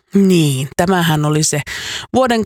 Niin, tämähän oli se vuoden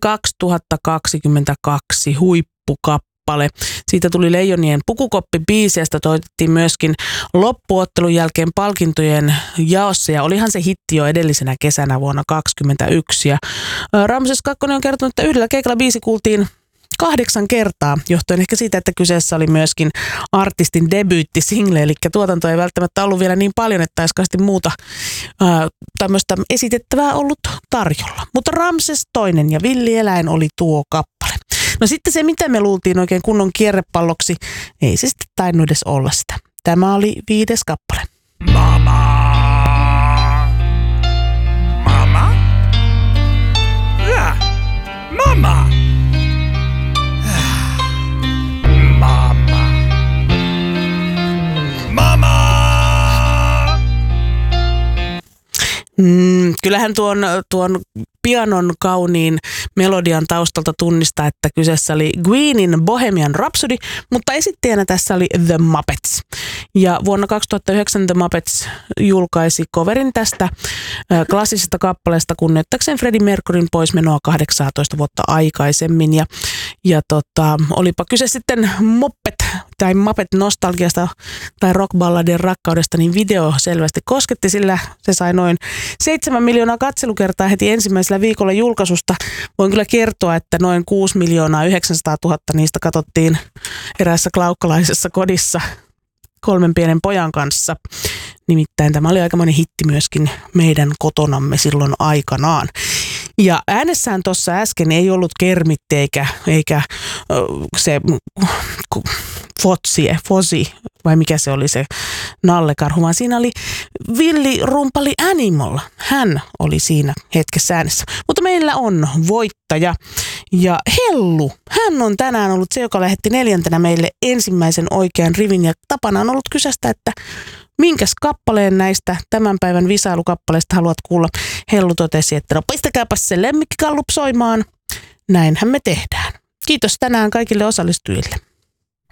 2022 huippukappale. Siitä tuli Leijonien pukukoppi-biisi ja sitä toitettiin myöskin loppuottelun jälkeen palkintojen jaossa. Ja olihan se hitti jo edellisenä kesänä vuonna 2021. Ja Ramses Kakkonen on kertonut, että yhdellä keikalla biisi kuultiin 8 kertaa, johtuen ehkä siitä, että kyseessä oli myöskin artistin debyyttisingle, eli tuotanto ei välttämättä ollut vielä niin paljon, että olisi muuta tämmöistä esitettävää ollut tarjolla. Mutta Ramses toinen ja Villieläin oli tuo kappale. No sitten se, mitä me luultiin oikein kunnon kierrepalloksi, ei se sitten tainnut edes olla sitä. Tämä oli 5. kappale. Mama! Mama? Ja, mama! Kyllähän tuon pianon kauniin melodian taustalta tunnistaa, että kyseessä oli Queenin Bohemian Rhapsody, mutta esittäjänä tässä oli The Muppets. Ja vuonna 2009 The Muppets julkaisi coverin tästä klassisesta kappaleesta kunnioittakseen Freddie Mercuryn poismenoa 18 vuotta aikaisemmin. Ja olipa kyse sitten Muppet-nostalgiasta tai rockballadien rakkaudesta, niin video selvästi kosketti, sillä se sai noin 7 miljoonaa katselukertaa heti ensimmäisellä viikolla julkaisusta. Voin kyllä kertoa, että noin 6 900 000 niistä katsottiin eräässä klaukkalaisessa kodissa 3 pienen pojan kanssa. Nimittäin tämä oli aikamoinen hitti myöskin meidän kotonamme silloin aikanaan. Ja äänessään tuossa äsken ei ollut Kermitti eikä se Fozzie, vai mikä se oli se nallekarhu, vaan siinä oli Villi Rumpali Animal. Hän oli siinä hetkessä äänessä. Mutta meillä on voittaja ja Hellu. Hän on tänään ollut se, joka lähetti 4. meille ensimmäisen oikean rivin ja tapana on ollut kysestä, että minkäs kappaleen näistä tämän päivän visailukappaleista haluat kuulla? Hellu totesi, että no pistäkääpäs se lemmikkikallup soimaan. Näinhän me tehdään. Kiitos tänään kaikille osallistujille.